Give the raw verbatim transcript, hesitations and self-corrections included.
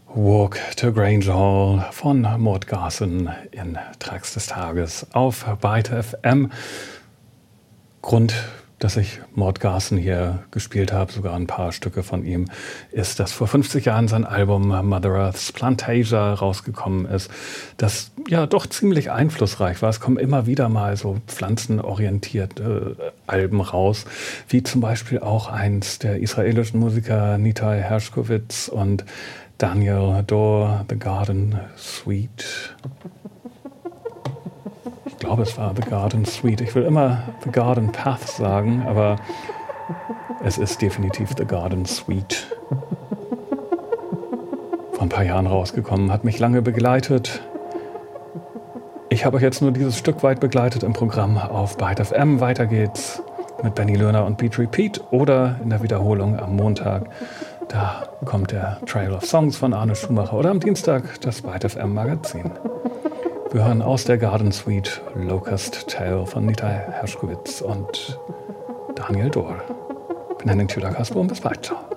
Walk to Grange Hall von Maud Garson in Tracks des Tages auf Byte F M. Grund, dass ich Maud Garson hier gespielt habe, sogar ein paar Stücke von ihm, ist, dass vor fünfzig Jahren sein Album Mother Earth's Plantasia rausgekommen ist, das ja doch ziemlich einflussreich war. Es kommen immer wieder mal so pflanzenorientierte äh, Alben raus, wie zum Beispiel auch eins der israelischen Musiker Nitai Hershkovitz und Daniel Dor, The Garden Suite. Ich glaube, es war The Garden Suite. Ich will immer The Garden Path sagen, aber es ist definitiv The Garden Suite. Vor ein paar Jahren rausgekommen, hat mich lange begleitet. Ich habe euch jetzt nur dieses Stück weit begleitet im Programm auf Byte F M. Weiter geht's mit Benny Lerner und Beat Repeat oder in der Wiederholung am Montag. Da kommt der Trail of Songs von Arne Schumacher oder am Dienstag das Byte F M Magazin. Wir hören aus der Garden Suite Locust Tale von Nitai Hershkovitz und Daniel Dor. Ich bin Henning Tüder-Kasper und bis bald. Ciao.